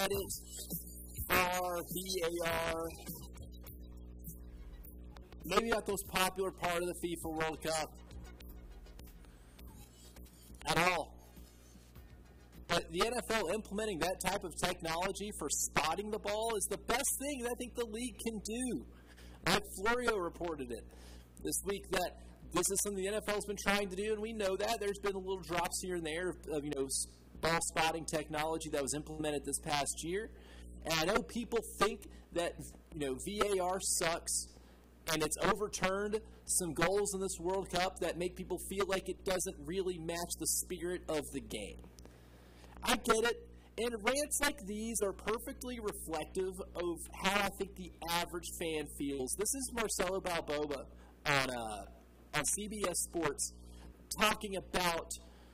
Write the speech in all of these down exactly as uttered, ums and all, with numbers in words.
it, V A R, V A R. Maybe not the most popular part of the FIFA World Cup at all. But the N F L implementing that type of technology for spotting the ball is the best thing that I think the league can do. Mike Florio reported it this week that this is something the N F L has been trying to do, and we know that. There's been little drops here and there of, of you know, ball spotting technology that was implemented this past year. And I know people think that, you know, V A R sucks, and it's overturned some goals in this World Cup that make people feel like it doesn't really match the spirit of the game. I get it, and rants like these are perfectly reflective of how I think the average fan feels. This is Marcelo Balboa on uh, on C B S Sports talking about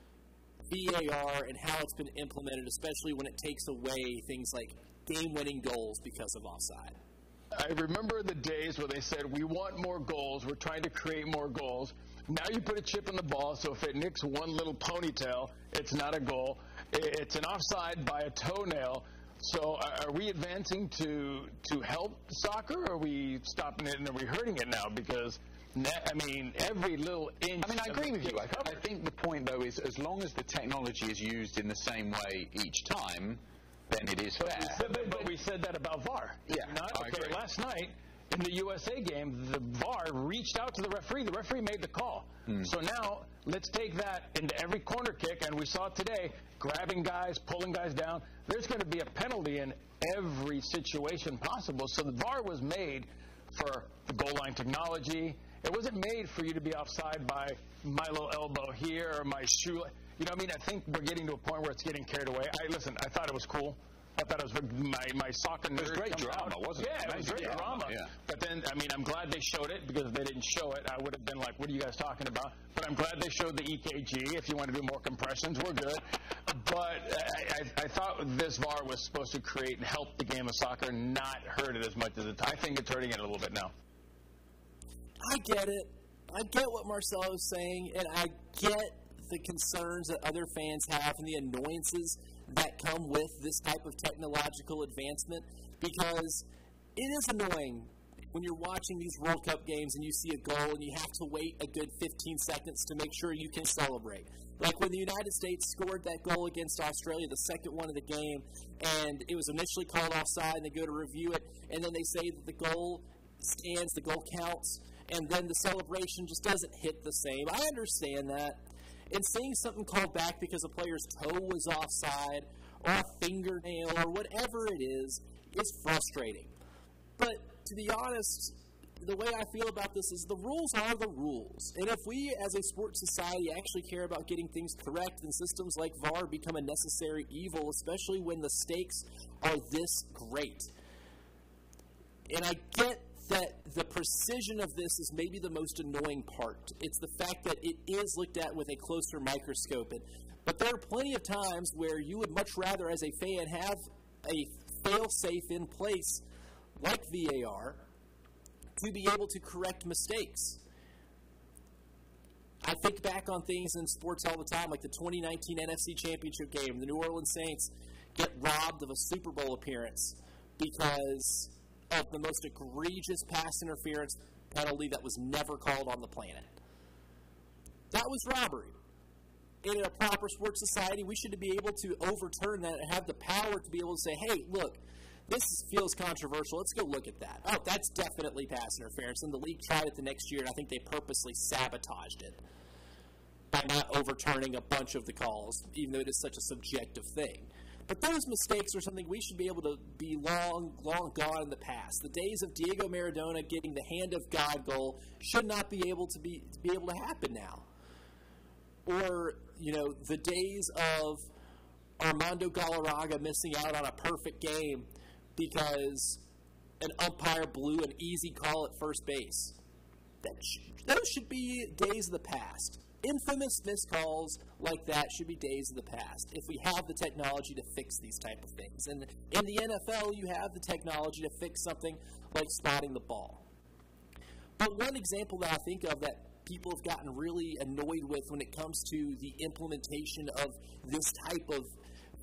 V A R and how it's been implemented, especially when it takes away things like game-winning goals because of offside. I remember the days where they said, we want more goals, we're trying to create more goals. Now you put a chip in the ball, so if it nicks one little ponytail, it's not a goal. It's an offside by a toenail. So are we advancing to to help soccer, or are we stopping it and are we hurting it now? Because, I mean, every little inch... I mean, I agree with you. I, I think the point, though, is as long as the technology is used in the same way each time, then it is fair. But, but, but we said that about V A R. Yeah, Not, I okay, agree. last night in the U S A game, the V A R reached out to the referee. The referee made the call. Mm. So now let's take that into every corner kick, and we saw it today, grabbing guys, pulling guys down. There's going to be a penalty in every situation possible. So the V A R was made for the goal line technology. It wasn't made for you to be offside by my little elbow here or my shoe. You know what I mean? I think we're getting to a point where it's getting carried away. I Listen, I thought it was cool. I thought it was my, my soccer nerd. It was great drama, out. wasn't it? Yeah, it was great drama. drama. Yeah. But then, I mean, I'm glad they showed it, because if they didn't show it, I would have been like, what are you guys talking about? But I'm glad they showed the E K G. If you want to do more compressions, we're good. But I, I, I thought this V A R was supposed to create and help the game of soccer, not hurt it as much as it. I think it's hurting it a little bit now. I get it. I get what Marcelo's saying, and I get the concerns that other fans have and the annoyances that come with this type of technological advancement, because it is annoying when you're watching these World Cup games and you see a goal and you have to wait a good fifteen seconds to make sure you can celebrate. Like when the United States scored that goal against Australia, the second one of the game, and it was initially called offside, and they go to review it, and then they say that the goal stands, the goal counts, and then the celebration just doesn't hit the same. I understand that. And seeing something called back because a player's toe was offside or a fingernail or whatever it is is frustrating. But to be honest, the way I feel about this is the rules are the rules. And if we as a sports society actually care about getting things correct, then systems like V A R become a necessary evil, especially when the stakes are this great. And I get that the precision of this is maybe the most annoying part. It's the fact that it is looked at with a closer microscope. But there are plenty of times where you would much rather, as a fan, have a fail-safe in place, like V A R, to be able to correct mistakes. I think back on things in sports all the time, like the twenty nineteen N F C Championship game. The New Orleans Saints get robbed of a Super Bowl appearance because of the most egregious pass interference penalty that was never called on the planet. That was robbery. And in a proper sports society, we should be able to overturn that and have the power to be able to say, hey, look, this feels controversial. Let's go look at that. Oh, that's definitely pass interference. And the league tried it the next year, and I think they purposely sabotaged it by not overturning a bunch of the calls, even though it is such a subjective thing. But those mistakes are something we should be able to be long, long gone in the past. The days of Diego Maradona getting the hand of God goal should not be able to be to be able to happen now. Or, you know, the days of Armando Galarraga missing out on a perfect game because an umpire blew an easy call at first base. That sh- those should be days of the past. Infamous missed calls like that should be days of the past if we have the technology to fix these type of things. And in the N F L, you have the technology to fix something like spotting the ball. But one example that I think of that people have gotten really annoyed with when it comes to the implementation of this type of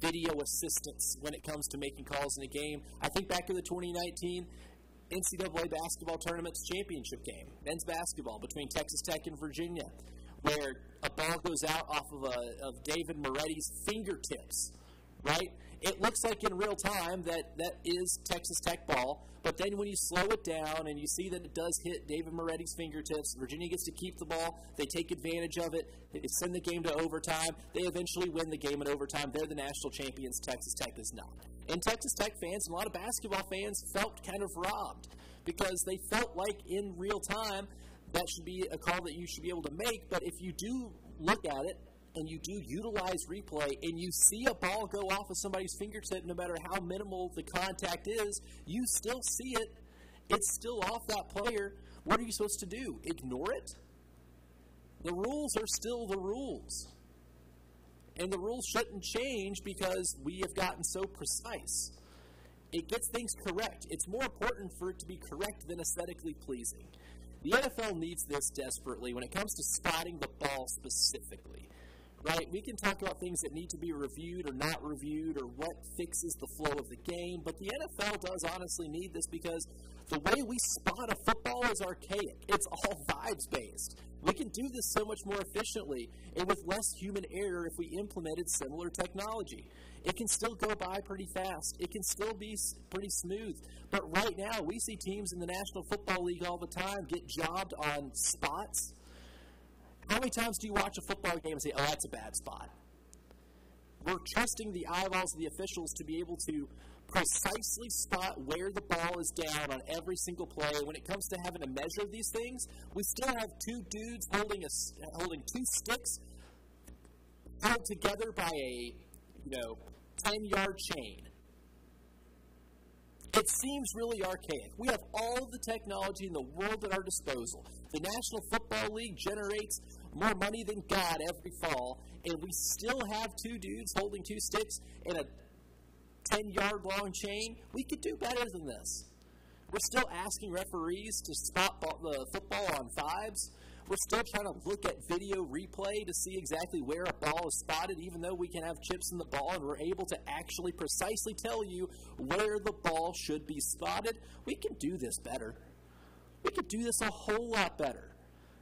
video assistance when it comes to making calls in a game. I think back to the twenty nineteen N C double A basketball tournament's championship game, men's basketball between Texas Tech and Virginia, where a ball goes out off of, a, of David Moretti's fingertips, right? It looks like in real time that that is Texas Tech ball, but then when you slow it down and you see that it does hit David Moretti's fingertips, Virginia gets to keep the ball, they take advantage of it, they send the game to overtime, they eventually win the game in overtime, they're the national champions, Texas Tech is not. And Texas Tech fans, and a lot of basketball fans, felt kind of robbed because they felt like in real time that should be a call that you should be able to make, but if you do look at it, and you do utilize replay, and you see a ball go off of somebody's fingertip, no matter how minimal the contact is, you still see it. It's still off that player. What are you supposed to do? Ignore it? The rules are still the rules. And the rules shouldn't change because we have gotten so precise. It gets things correct. It's more important for it to be correct than aesthetically pleasing. The N F L needs this desperately when it comes to spotting the ball specifically. Right, we can talk about things that need to be reviewed or not reviewed or what fixes the flow of the game, but the N F L does honestly need this because the way we spot a football is archaic. It's all vibes-based. We can do this so much more efficiently and with less human error if we implemented similar technology. It can still go by pretty fast. It can still be pretty smooth. But right now, we see teams in the National Football League all the time get jobbed on spots. How many times do you watch a football game and say, oh, that's a bad spot? We're trusting the eyeballs of the officials to be able to precisely spot where the ball is down on every single play. When it comes to having to measure these things, we still have two dudes holding a, holding two sticks held together by a, you know, ten-yard chain. It seems really archaic. We have all the technology in the world at our disposal. The National Football League generates more money than God every fall, and we still have two dudes holding two sticks and a ten-yard long chain. We could do better than this. We're still asking referees to spot ball, the football on fives. We're still trying to look at video replay to see exactly where a ball is spotted, even though we can have chips in the ball and we're able to actually precisely tell you where the ball should be spotted. We can do this better. We could do this a whole lot better.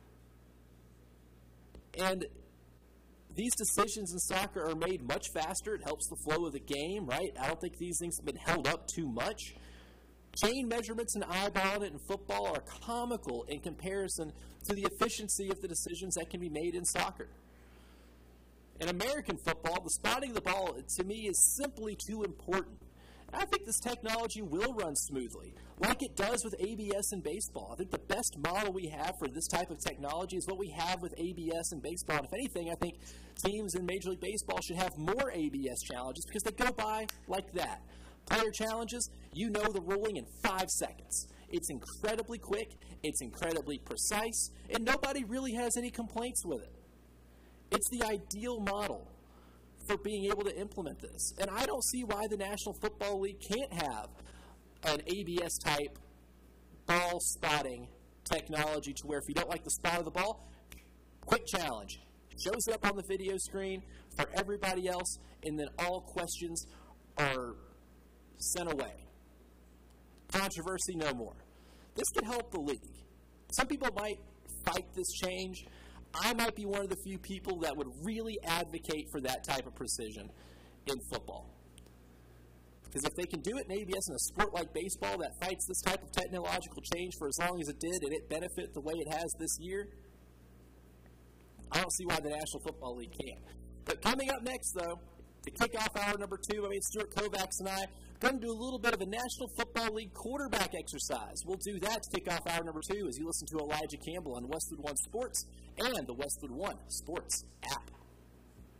And these decisions in soccer are made much faster. It helps the flow of the game, right? I don't think these things have been held up too much. Chain measurements and eyeballing it in football are comical in comparison to the efficiency of the decisions that can be made in soccer. In American football, the spotting of the ball, to me, is simply too important. I think this technology will run smoothly, like it does with A B S in baseball. I think the best model we have for this type of technology is what we have with A B S in baseball. And if anything, I think teams in Major League Baseball should have more A B S challenges because they go by like that. Player challenges, you know the ruling in five seconds. It's incredibly quick, it's incredibly precise, and nobody really has any complaints with it. It's the ideal model for being able to implement this. And I don't see why the National Football League can't have an A B S type ball spotting technology to where if you don't like the spot of the ball, quick challenge. It shows up on the video screen for everybody else, and then all questions are sent away. Controversy no more. This could help the league. Some people might fight this change. I might be one of the few people that would really advocate for that type of precision in football. Because if they can do it in A B S in a sport like baseball that fights this type of technological change for as long as it did and it benefit the way it has this year, I don't see why the National Football League can't. But coming up next, though, to kick off hour number two, I mean, Stuart Kovacs and I are going to do a little bit of a National Football League quarterback exercise. We'll do that to kick off hour number two as you listen to Elijah Campbell on Westwood One Sports and the Westwood One Sports app.